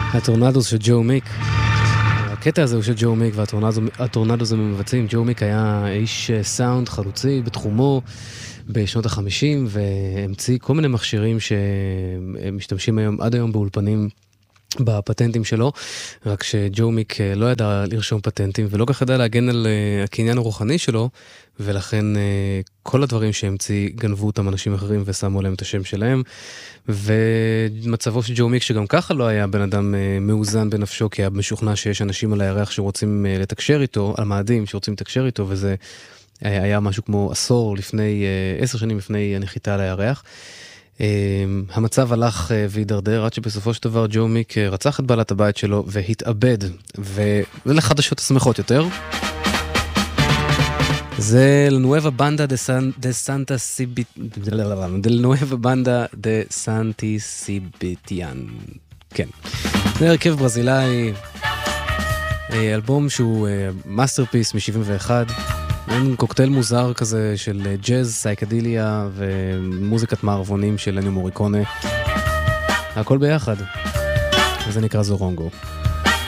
הטורנדוס של ג'ו מיק. הקטע הזה הוא של ג'ו מיק, והטורנדוס הם מבצעים. ג'ו מיק היה איש סאונד חלוצי בתחומו בשנות ה-50, והמציא כל מיני מכשירים שמשתמשים עד היום באולפנים בפטנטים שלו, רק שג'ו מיק לא ידע לרשום פטנטים, ולא כך ידע להגן על הקניין הרוחני שלו, ולכן כל הדברים שהמציא גנבו אותם אנשים אחרים ושמו להם את השם שלהם, ומצבו של ג'ו מיק שגם ככה לא היה בן אדם מאוזן בנפשו, כי היה משוכנע שיש אנשים על הירח שרוצים לתקשר איתו, על מאדים שרוצים לתקשר איתו, וזה היה משהו כמו 10 שנים לפני הנחיתה על הירח. המצב הלך והידרדר, עד שבסופו של דבר ג'ו מיק רצח את בעלת הבית שלו והתאבד, ולחדשות השמחות יותר. זה לנואבה בנדה דה סנטה סיביטיאן. כן. זה הרכב ברזילאי, אלבום שהוא מאסטרפיס מ-71, קוקטייל מוזר כזה של ג'אז, סייקדיליה ומוזיקת מערבונים של אניו מוריקונה. הכל ביחד. וזה נקרא זורונגו.